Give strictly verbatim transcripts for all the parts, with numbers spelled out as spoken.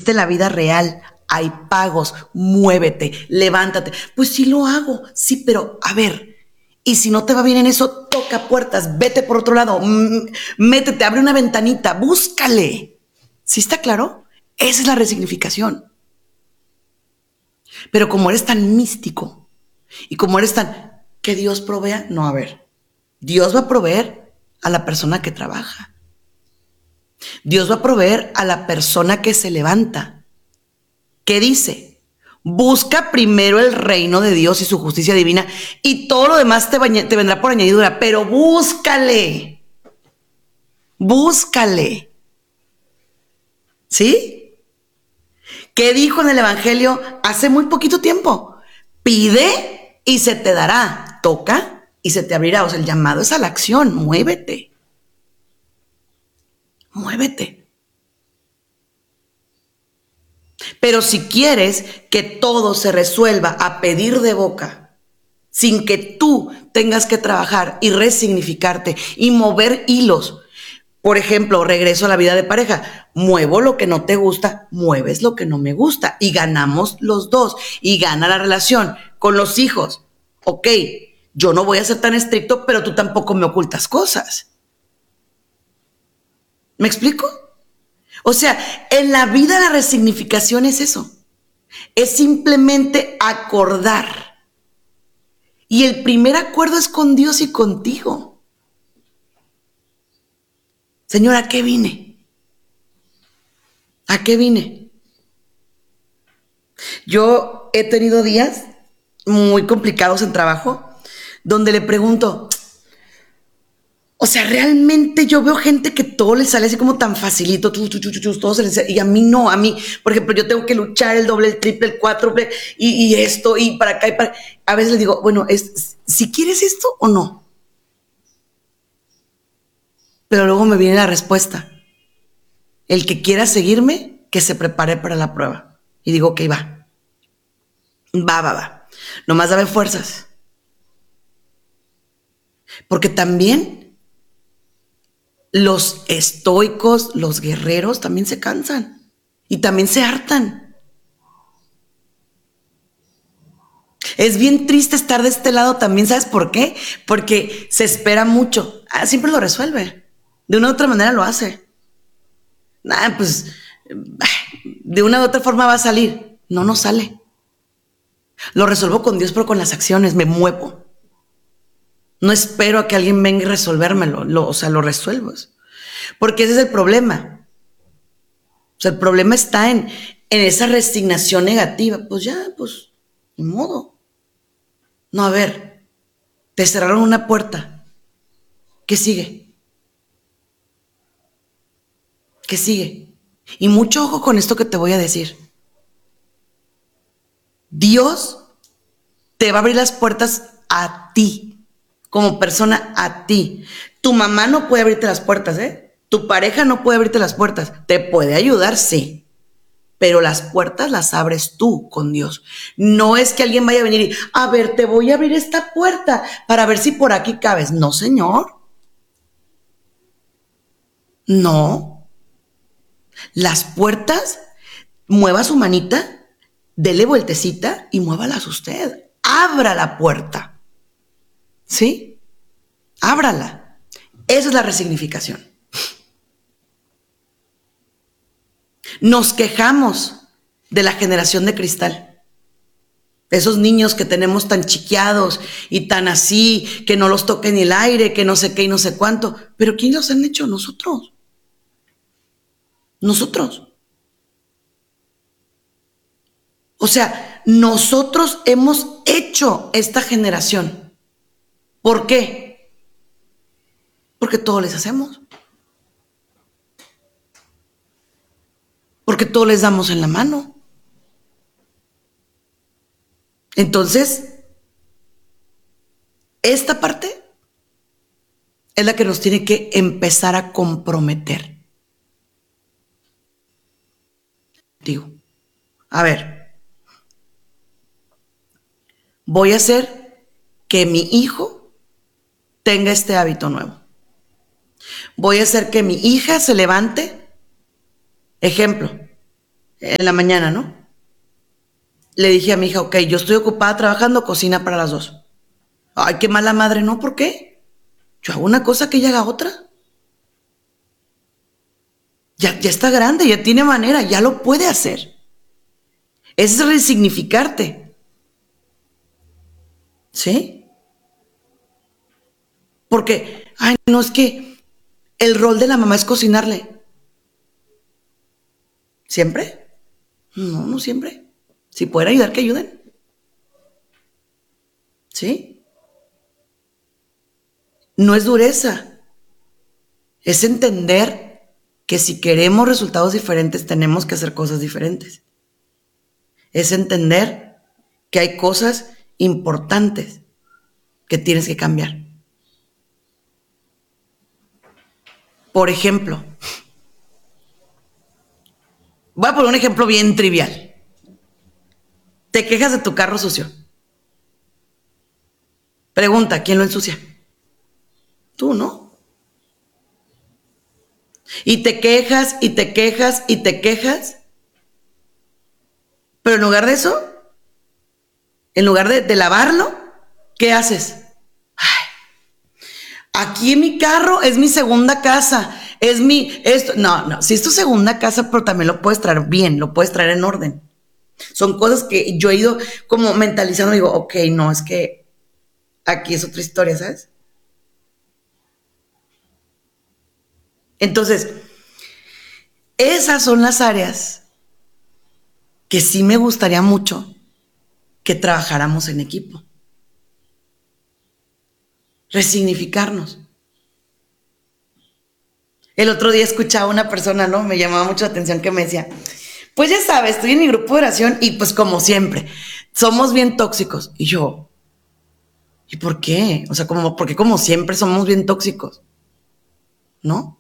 existe la vida real, hay pagos, muévete, levántate. Pues sí lo hago, sí, pero a ver, y si no te va bien en eso, toca puertas, vete por otro lado, m- métete, abre una ventanita, búscale. ¿Sí está claro? Esa es la resignificación. Pero como eres tan místico y como eres tan que Dios provea, no, a ver, Dios va a proveer a la persona que trabaja. Dios va a proveer a la persona que se levanta. ¿Qué dice? Busca primero el reino de Dios y su justicia divina y todo lo demás te, bañe, te vendrá por añadidura, pero búscale. Búscale. ¿Sí? ¿Qué dijo en el Evangelio hace muy poquito tiempo? Pide y se te dará. Toca y se te abrirá. O sea, el llamado es a la acción. Muévete. Muévete. Pero si quieres que todo se resuelva a pedir de boca, sin que tú tengas que trabajar y resignificarte y mover hilos, por ejemplo, regreso a la vida de pareja, muevo lo que no te gusta, mueves lo que no me gusta y ganamos los dos y gana la relación con los hijos. Ok, yo no voy a ser tan estricto, pero tú tampoco me ocultas cosas. ¿Me explico? O sea, en la vida la resignificación es eso. Es simplemente acordar. Y el primer acuerdo es con Dios y contigo. Señor, ¿a qué vine? ¿A qué vine? Yo he tenido días muy complicados en trabajo donde le pregunto, o sea, realmente yo veo gente que todo le sale así como tan facilito, tú, tú, tú, tú, todo se les, y a mí no, a mí, por ejemplo, yo tengo que luchar el doble, el triple, el cuádruple, y, y esto, y para acá, y para... A veces le digo, bueno, es, si quieres esto o no. Pero luego me viene la respuesta. El que quiera seguirme, que se prepare para la prueba. Y digo, ok, va. Va, va, va. Nomás dame fuerzas. Porque también los estoicos, los guerreros, también se cansan. Y también se hartan. Es bien triste estar de este lado también, ¿sabes por qué? Porque se espera mucho. Ah, siempre lo resuelve. De una u otra manera lo hace. Ah, pues de una u otra forma va a salir. No, no sale. Lo resuelvo con Dios, pero con las acciones me muevo. No espero a que alguien venga y resolvérmelo. Lo, o sea, lo resuelvo. Porque ese es el problema. O sea, el problema está en, en esa resignación negativa. Pues ya, pues, ni modo. No, a ver, te cerraron una puerta. ¿Qué sigue? ¿Qué sigue? Y mucho ojo con esto que te voy a decir. Dios te va a abrir las puertas a ti, como persona a ti. Tu mamá no puede abrirte las puertas, ¿eh? Tu pareja no puede abrirte las puertas. Te puede ayudar, sí. Pero las puertas las abres tú con Dios. No es que alguien vaya a venir y, a ver, te voy a abrir esta puerta para ver si por aquí cabes. No, señor. No. Las puertas, mueva su manita, dele vueltecita y muévalas usted. Abra la puerta. ¿Sí? Ábrala. Esa es la resignificación. Nos quejamos de la generación de cristal. Esos niños que tenemos tan chiqueados y tan así, que no los toque ni el aire, que no sé qué y no sé cuánto. Pero ¿quién los han hecho? Nosotros. Nosotros. O sea, nosotros hemos hecho esta generación. ¿Por qué? Porque todo les hacemos. Porque todo les damos en la mano. Entonces, esta parte es la que nos tiene que empezar a comprometer. Digo, a ver, voy a hacer que mi hijo tenga este hábito nuevo. Voy a hacer que mi hija se levante. Ejemplo, en la mañana, ¿no? Le dije a mi hija, ok, yo estoy ocupada trabajando, cocina para las dos. Ay, qué mala madre, ¿no? ¿Por qué? Yo hago una cosa que ella haga otra. Ya, ya está grande, ya tiene manera, ya lo puede hacer. Es resignificarte. ¿Sí? Porque, ay, no, es que el rol de la mamá es cocinarle. ¿Siempre? No, no siempre. Si pueden ayudar, que ayuden. ¿Sí? No es dureza. Es entender que si queremos resultados diferentes, tenemos que hacer cosas diferentes. Es entender que hay cosas importantes que tienes que cambiar. Por ejemplo, voy a poner un ejemplo bien trivial. Te quejas de tu carro sucio. Pregunta, ¿quién lo ensucia? Tú, ¿no? Y te quejas, y te quejas, y te quejas. Pero en lugar de eso, en lugar de, de lavarlo, ¿qué haces? Ay, aquí en mi carro es mi segunda casa. Es mi, esto, no, no, si es tu segunda casa, pero también lo puedes traer bien, lo puedes traer en orden. Son cosas que yo he ido como mentalizando, digo, ok, no, es que aquí es otra historia, ¿sabes? Entonces, esas son las áreas que sí me gustaría mucho que trabajáramos en equipo. Resignificarnos. El otro día escuchaba a una persona, ¿no? Me llamaba mucho la atención que me decía, pues ya sabes, estoy en mi grupo de oración y pues como siempre, somos bien tóxicos. Y yo, ¿y por qué? O sea, como, porque como siempre somos bien tóxicos, ¿no?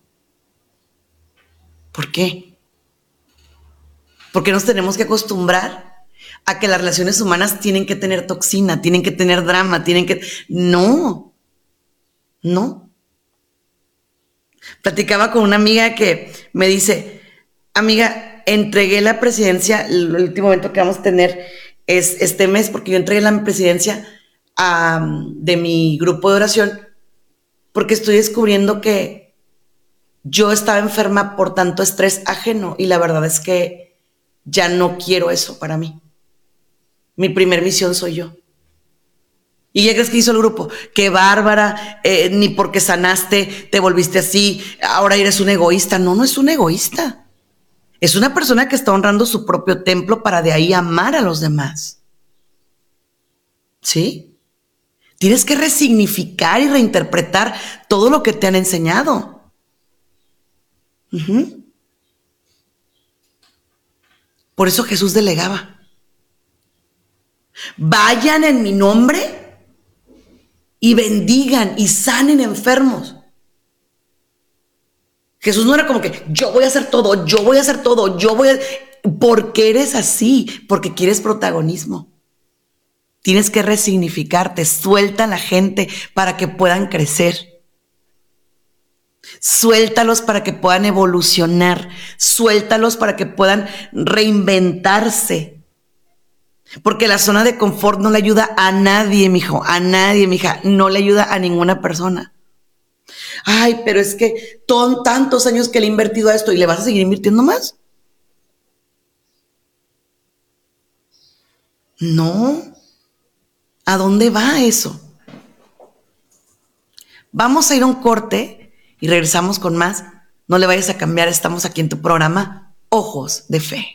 ¿Por qué? Porque nos tenemos que acostumbrar a que las relaciones humanas tienen que tener toxina, tienen que tener drama, tienen que... No, no. Platicaba con una amiga que me dice, amiga, entregué la presidencia, el último evento que vamos a tener es este mes, porque yo entregué la presidencia a, de mi grupo de oración, porque estoy descubriendo que yo estaba enferma por tanto estrés ajeno y la verdad es que ya no quiero eso para mí. Mi primer misión soy yo. ¿Y ya crees que hizo el grupo? ¡Qué bárbara! Eh, ni porque sanaste te volviste así, ahora eres un egoísta. No, no es un egoísta. Es una persona que está honrando su propio templo para de ahí amar a los demás. ¿Sí? Tienes que resignificar y reinterpretar todo lo que te han enseñado. Uh-huh. Por eso Jesús delegaba. Vayan en mi nombre y bendigan y sanen enfermos. Jesús no era como que yo voy a hacer todo, yo voy a hacer todo, yo voy a... Porque eres así, porque quieres protagonismo. Tienes que resignificarte, suelta a la gente para que puedan crecer. Suéltalos para que puedan evolucionar, suéltalos para que puedan reinventarse. Porque la zona de confort no le ayuda a nadie, mijo, a nadie, mija, no le ayuda a ninguna persona. Ay, pero es que son tantos años que le he invertido a esto y le vas a seguir invirtiendo más. No. ¿A dónde va eso? Vamos a ir a un corte y regresamos con más. No le vayas a cambiar, estamos aquí en tu programa Ojos de Fe.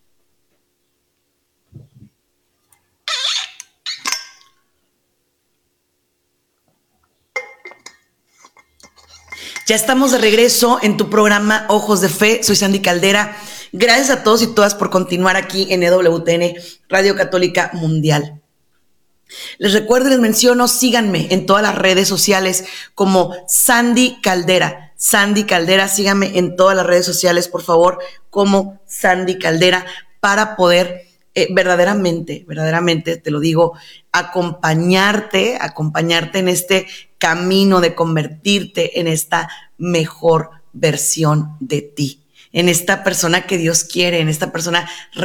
Ya estamos de regreso en tu programa Ojos de Fe. Soy Sandy Caldera. Gracias a todos y todas por continuar aquí en E W T N, Radio Católica Mundial. Les recuerdo y les menciono, síganme en todas las redes sociales como Sandy Caldera. Sandy Caldera, síganme en todas las redes sociales, por favor, como Sandy Caldera, para poder eh, verdaderamente, verdaderamente, te lo digo, acompañarte, acompañarte en este camino de convertirte en esta mejor versión de ti. en esta persona que Dios quiere, en esta persona